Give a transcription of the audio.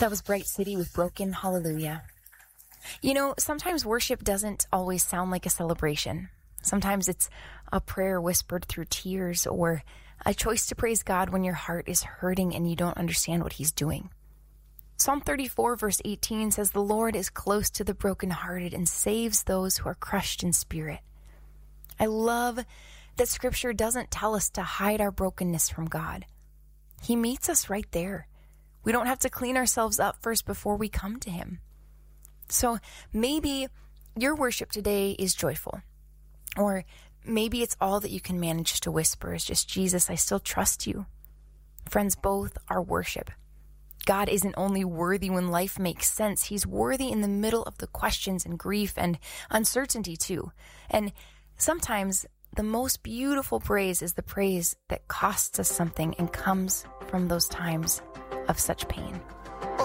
That was Bright City with Broken Hallelujah. You know, sometimes worship doesn't always sound like a celebration. Sometimes it's a prayer whispered through tears, or a choice to praise God when your heart is hurting and you don't understand what He's doing. Psalm 34 verse 18 says, "The Lord is close to the brokenhearted and saves those who are crushed in spirit." I love that Scripture doesn't tell us to hide our brokenness from God. He meets us right there. We don't have to clean ourselves up first before we come to Him. So maybe your worship today is joyful, or maybe it's all that you can manage to whisper is just, "Jesus, I still trust you." Friends, both are worship. God isn't only worthy when life makes sense. He's worthy in the middle of the questions and grief and uncertainty too. And sometimes the most beautiful praise is the praise that costs us something and comes from those times of such pain.